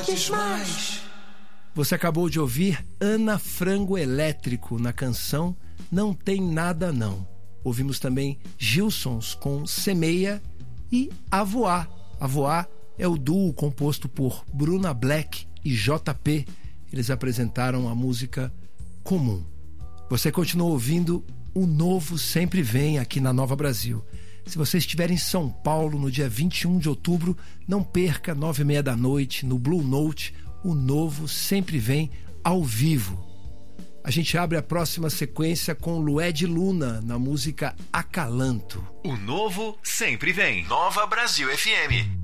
quis mais. Você acabou de ouvir Ana Frango Elétrico na canção Não Tem Nada Não. Ouvimos também Gilsons com Semeia e Avoá. Avoá é o duo composto por Bruna Black e JP. Eles apresentaram a música Comum. Você continua ouvindo O Novo Sempre Vem aqui na Nova Brasil. Se você estiver em São Paulo no dia 21 de outubro, não perca 9h30 da noite no Blue Note. O Novo Sempre Vem ao vivo. A gente abre a próxima sequência com Lued Luna na música Acalanto. O Novo Sempre Vem. Nova Brasil FM.